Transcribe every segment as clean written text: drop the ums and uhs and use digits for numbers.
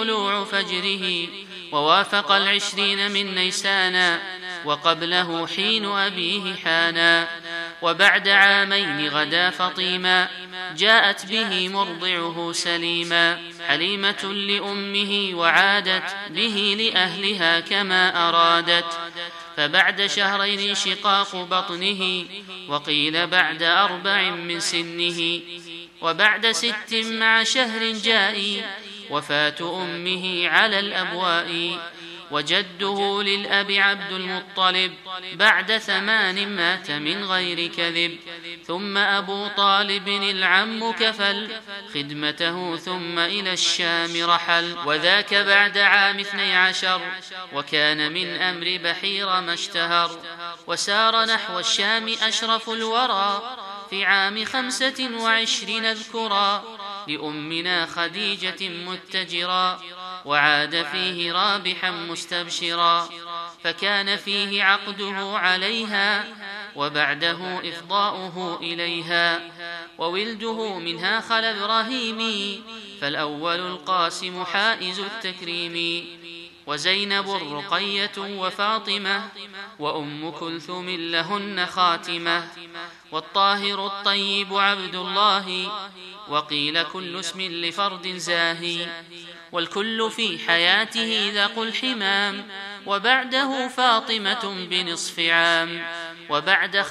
طلوع فجره، ووافق 20 من نيسان، وقبله حين أبيه حانا. وبعد 2 عام غدا فطيما، جاءت به مرضعه سليما، حليمة لأمه، وعادت به لأهلها كما أرادت. فبعد 2 شهرين انشقاق بطنه، وقيل بعد 4 من سنه. وبعد 6 مع شهر جاء، وفاة أمه على الأبواء. وجده للأب عبد المطلب، بعد 8 مات من غير كذب. ثم أبو طالب العم كفل خدمته، ثم إلى الشام رحل، وذاك بعد عام 12. وكان من أمر بحير ما اشتهر، وسار نحو الشام أشرف الورى، في عام 25 اذكرا، لأمنا خديجة متجرا، وعاد فيه رابحا مستبشرا. فكان فيه عقده عليها، وبعده إفضاؤه إليها. وولده منها خل إبراهيم، فالأول القاسم حائز التكريم. وزينب رقية وفاطمة، وأم كلثوم لهن خاتمة. والطاهر الطيب عبد الله، وقيل كل اسم لفرد زاهي. والكل في حياته ذاقوا الحمام، وبعده فاطمة بنصف عام. وبعد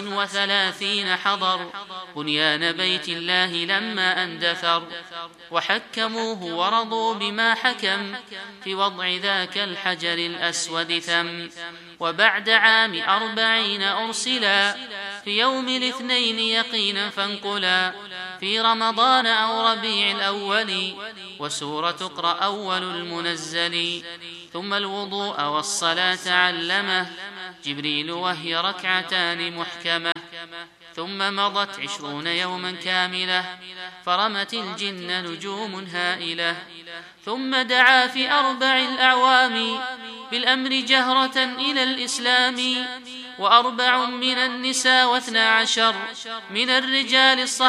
35 حضر بنيان بيت الله لما أندثر، وحكموه ورضوا بما حكم، في وضع ذاك الحجر الأسود ثم. وبعد عام 40 أرسلا، في يوم الاثنين يقينا فانقلا، في رمضان أو ربيع الأول، وسورة اقرأ أول المنزل. ثم الوضوء والصلاة علمه جبريل، وهي 2 ركعتان محكمة. ثم مضت 20 يوما كاملة، فرمت الجن نجوم هائلة. ثم دعا في 4 الأعوام، بالأمر جهرة إلى الإسلام. و4 من النساء و12 من الرجال الصحابة،